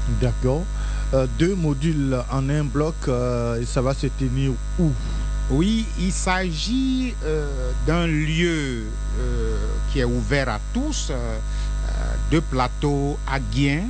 D'accord. Deux modules en un bloc, et ça va se tenir où? Oui, il s'agit d'un lieu qui est ouvert à tous, deux plateaux aguiens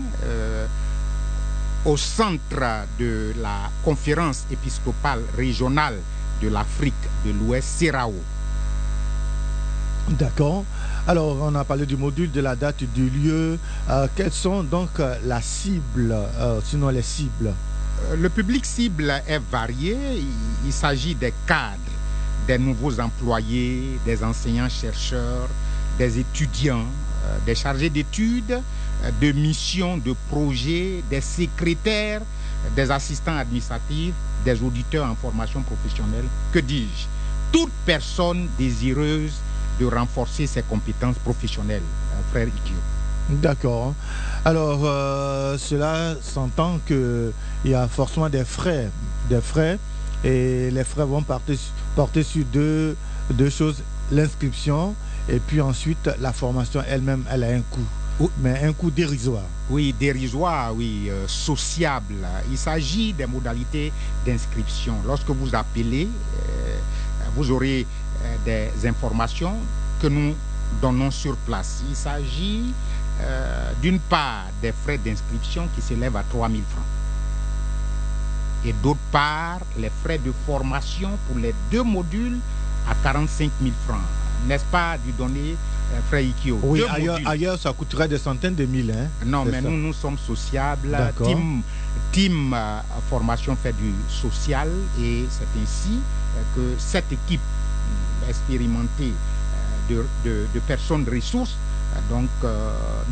au centre de la conférence épiscopale régionale de l'Afrique de l'Ouest, CERAO. D'accord. Alors, on a parlé du module, de la date, du lieu. Quelles sont donc la cible, sinon les cibles? Le public cible est varié. Il s'agit des cadres, des nouveaux employés, des enseignants-chercheurs, des étudiants, des chargés d'études, de missions, de projets, des secrétaires, des assistants administratifs, des auditeurs en formation professionnelle. Que dis-je? Toute personne désireuse de renforcer ses compétences professionnelles, frère Ikio. D'accord. Alors, cela s'entend qu'il y a forcément des frais, et les frais vont porter sur deux choses, l'inscription et puis ensuite la formation elle-même, elle a un coût, mais un coût dérisoire. Oui, dérisoire, oui, sociable. Il s'agit des modalités d'inscription. Lorsque vous appelez, vous aurez des informations que nous donnons sur place. Il s'agit d'une part des frais d'inscription qui s'élèvent à 3 000 francs. Et d'autre part, les frais de formation pour les deux modules à 45 000 francs. N'est-ce pas, du donné, frère Ikio? Oui, ailleurs, ça coûterait des centaines de mille. Hein, non, mais nous sommes sociables. Team Formation fait du social, et c'est ainsi que cette équipe expérimentée de personnes ressources, donc